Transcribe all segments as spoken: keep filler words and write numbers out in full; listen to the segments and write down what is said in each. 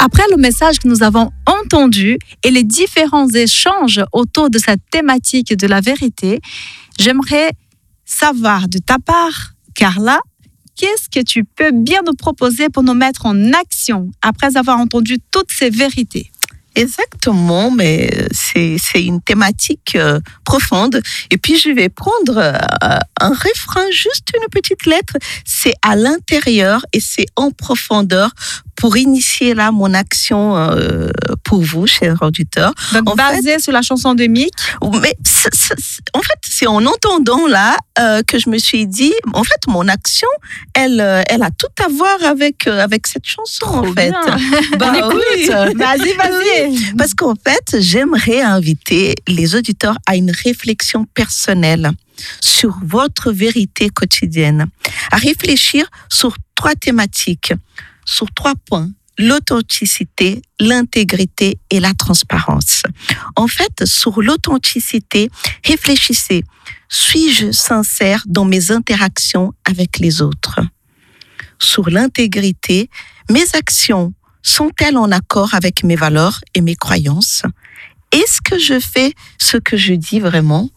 Après le message que nous avons entendu et les différents échanges autour de cette thématique de la vérité, j'aimerais savoir de ta part, Carla, qu'est-ce que tu peux bien nous proposer pour nous mettre en action après avoir entendu toutes ces vérités? Exactement, mais c'est, c'est une thématique euh, profonde. Et puis, je vais prendre euh, un refrain, juste une petite lettre. C'est à l'intérieur et c'est en profondeur pour initier là mon action euh, pour vous, chers auditeurs. Donc, en basé fait, sur la chanson de Mick. Mais c'est, c'est, en fait, c'est en entendant là euh, que je me suis dit, en fait, mon action, elle, euh, elle a tout à voir avec euh, avec cette chanson, Trop en fait. Bah, On écoute. oui. Vas-y, vas-y. Oui, parce qu'en fait, j'aimerais inviter les auditeurs à une réflexion personnelle sur votre vérité quotidienne, à réfléchir sur trois thématiques, sur trois points: l'authenticité, l'intégrité et la transparence. En fait, sur l'authenticité, réfléchissez. Suis-je sincère dans mes interactions avec les autres? Sur l'intégrité, mes actions sont-elles en accord avec mes valeurs et mes croyances? Est-ce que je fais ce que je dis vraiment?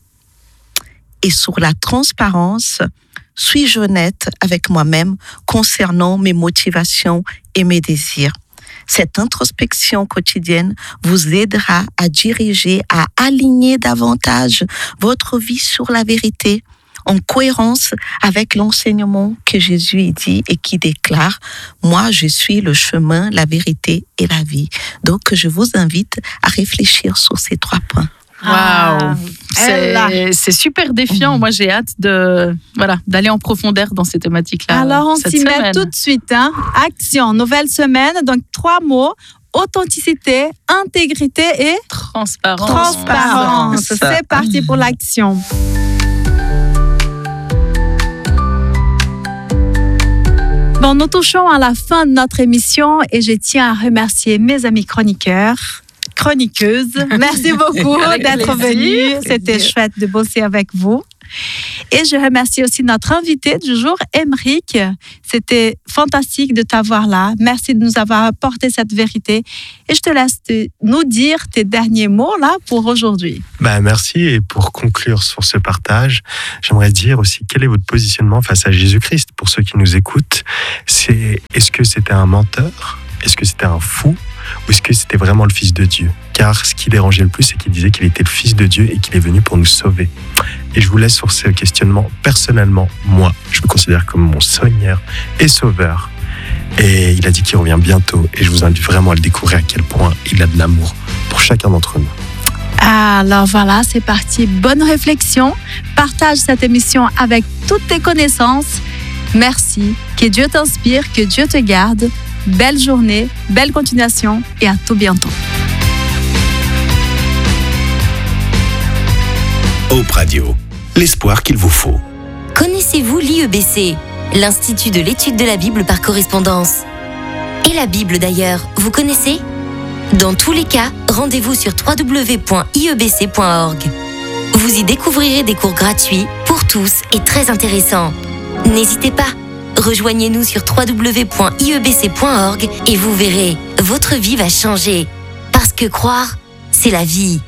Et sur la transparence, suis-je honnête avec moi-même concernant mes motivations et mes désirs? Cette introspection quotidienne vous aidera à diriger, à aligner davantage votre vie sur la vérité, en cohérence avec l'enseignement que Jésus dit et qui déclare « Moi, je suis le chemin, la vérité et la vie ». Donc, je vous invite à réfléchir sur ces trois points. Waouh, Ah, c'est, c'est super défiant. Moi, j'ai hâte de voilà d'aller en profondeur dans ces thématiques-là. Alors, on cette s'y met semaine. tout de suite. Hein. Action, nouvelle semaine. Donc, trois mots: authenticité, intégrité et Transparence. transparence. C'est parti pour l'action. Bon, nous touchons à la fin de notre émission et je tiens à remercier mes amis chroniqueurs, chroniqueuses. Merci beaucoup Avec d'être plaisir. venus. C'était chouette de bosser avec vous. Et je remercie aussi notre invité du jour, Émeric. C'était fantastique de t'avoir là. Merci de nous avoir apporté cette vérité. Et je te laisse te- nous dire tes derniers mots là pour aujourd'hui. Bah, merci. Et pour conclure sur ce partage, j'aimerais dire aussi quel est votre positionnement face à Jésus-Christ. Pour ceux qui nous écoutent, c'est, est-ce que c'était un menteur? Est-ce que c'était un fou? Ou est-ce que c'était vraiment le Fils de Dieu? Car ce qui dérangeait le plus, c'est qu'il disait qu'il était le Fils de Dieu et qu'il est venu pour nous sauver. Et je vous laisse sur ce questionnement. Personnellement, moi, je me considère comme mon Seigneur et Sauveur. Et il a dit qu'il revient bientôt. Et je vous invite vraiment à le découvrir à quel point il a de l'amour pour chacun d'entre nous. Alors voilà, c'est parti. Bonne réflexion. Partage cette émission avec toutes tes connaissances. Merci. Que Dieu t'inspire, que Dieu te garde. Belle journée, belle continuation et à tout bientôt. Hope Radio, l'espoir qu'il vous faut. Connaissez-vous l'I E B C, l'Institut de l'étude de la Bible par correspondance? Et la Bible d'ailleurs, vous connaissez? Dans tous les cas, rendez-vous sur w w w point i e b c point org. Vous y découvrirez des cours gratuits pour tous et très intéressants. N'hésitez pas, rejoignez-nous sur w w w point i e b c point org et vous verrez, votre vie va changer. Parce que croire, c'est la vie.